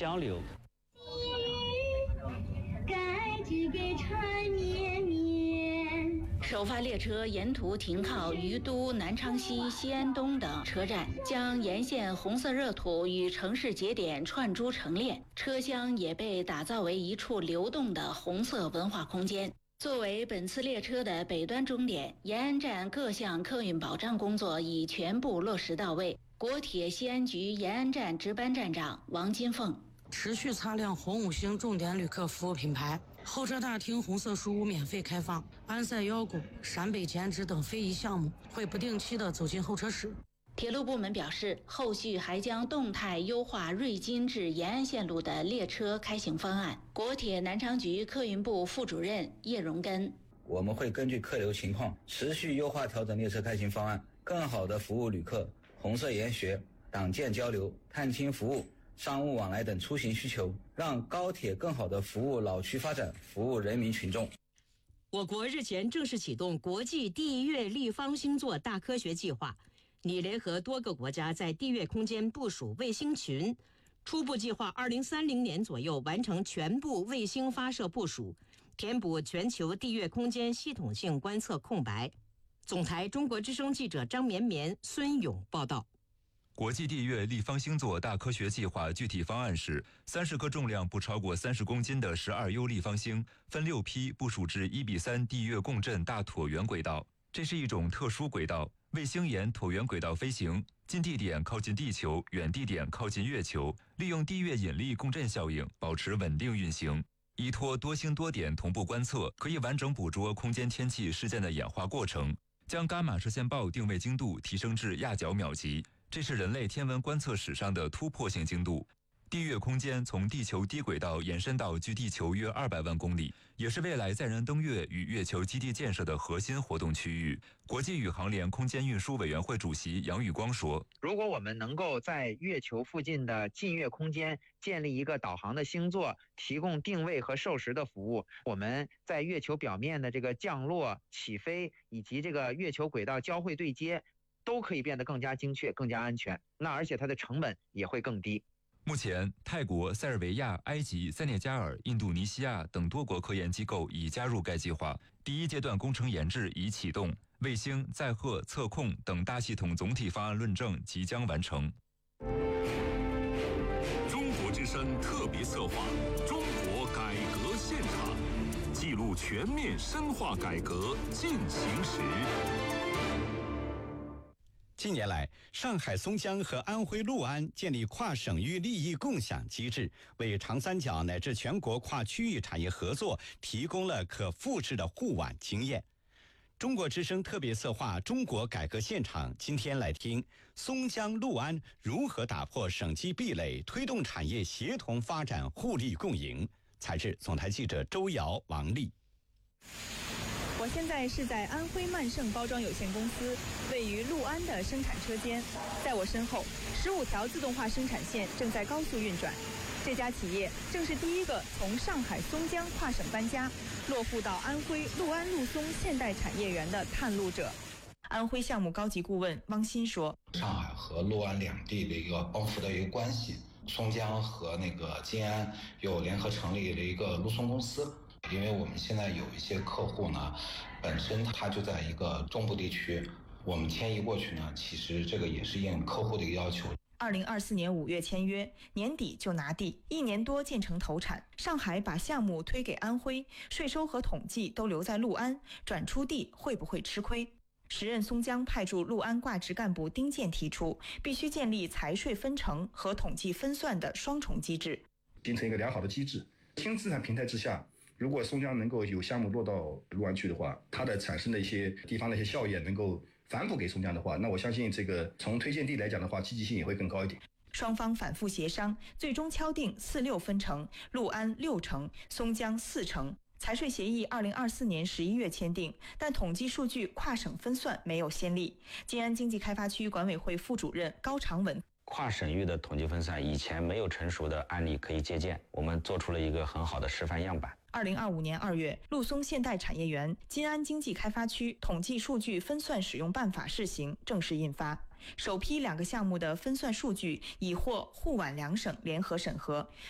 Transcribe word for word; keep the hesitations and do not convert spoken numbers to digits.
交流。 首发列车沿途停靠于都、南昌西、西安东等车站，将沿线红色热土与城市节点串珠成链。车厢也被打造为一处流动的红色文化空间。作为本次列车的北端终点，延安站各项客运保障工作已全部落实到位。国铁西安局延安站值班站长王金凤。 持续擦亮红五星重点旅客服务品牌，候车大厅红色书屋免费开放，安塞腰鼓、陕北剪纸等非遗项目会不定期的走进候车室。 铁路部门表示，后续还将动态优化瑞金至延安线路的列车开行方案。国铁南昌局客运部副主任叶荣根， 我们会根据客流情况持续优化调整列车开行方案，更好地服务旅客红色研学、党建交流、探亲服务、商务往来等出行需求，让高铁更好地服务老区发展，服务人民群众。 我国日前正式启动国际地月立方星座大科学计划，拟联合多个国家在地月空间部署卫星群，初步计划二零三零年左右完成全部卫星发射部署，填补全球地月空间系统性观测空白。总台中国之声记者张绵绵、孙勇报道。 国际地月立方星座大科学计划具体方案是三十颗重量不超过三十公斤的十二 U 立方星，分六批部署至一比三地月共振大椭圆轨道。这是一种特殊轨道，卫星沿椭圆轨道飞行，近地点靠近地球，远地点靠近月球，利用地月引力共振效应保持稳定运行。依托多星多点同步观测，可以完整捕捉空间天气事件的演化过程，将伽马射线暴定位精度提升至亚角秒级。这是人类天文观测史上的突破性精度。地月空间从地球低轨道延伸到距地球约二百万公里，也是未来载人登月与月球基地建设的核心活动区域。国际宇航联空间运输委员会主席杨宇光说， 如果我们能够在月球附近的近月空间建立一个导航的星座，提供定位和授时的服务，我们在月球表面的这个降落、起飞以及这个月球轨道交汇对接都可以变得更加精确、更加安全，那而且它的成本也会更低。 目前，泰国、塞尔维亚、埃及、塞内加尔、印度尼西亚等多国科研机构已加入该计划。第一阶段工程研制已启动，卫星、载荷、测控等大系统总体方案论证即将完成。 中国之声特别策划《中国改革现场》，记录全面深化改革进行时。 近年来，上海松江和安徽六安建立跨省域利益共享机制，为长三角乃至全国跨区域产业合作提供了可复制的互挽经验。中国之声特别策划《中国改革现场》，今天来听松江六安如何打破省级壁垒，推动产业协同发展，互利共赢。采制总台记者周瑶、王丽。 我现在是在安徽曼盛包装有限公司位于六安的生产车间，在我身后，十五条自动化生产线正在高速运转。这家企业正是第一个从上海松江跨省搬家，落户到安徽六安陆松现代产业园的探路者。安徽项目高级顾问汪鑫说：“ 上海和六安两地的一个帮扶的一个关系，松江和那个晋安又联合成立了一个陆松公司。”因为我们现在有一些客户呢，本身他就在一个中部地区，我们迁移过去呢，其实这个也是应客户的一个要求。 二零二四年五月签约，年底就拿地，一年多建成投产。上海把项目推给安徽，税收和统计都留在六安，转出地会不会吃亏？时任松江派驻六安挂职干部丁健提出，必须建立财税分成和统计分算的双重机制， 形成一个良好的机制。轻资产平台之下，如果松江能够有项目落到六安去的话，它的产生的一些地方的一些效益能够反哺给松江的话，那我相信这个从推荐地来讲的话，积极性也会更高一点。 双方反复协商，最终敲定四六分成，六安六成，松江四成。财税协议二零二四年十一月签订，但统计数据跨省分算没有先例。晋安经济开发区管委会副主任高长文。 跨省域的统计分散以前没有成熟的案例可以借鉴，我们做出了一个很好的示范样板。 二零二五年二月，陆松现代产业园晋安经济开发区统计数据分算使用办法试行正式印发，首批两个项目的分算数据已获沪皖两省联合审核，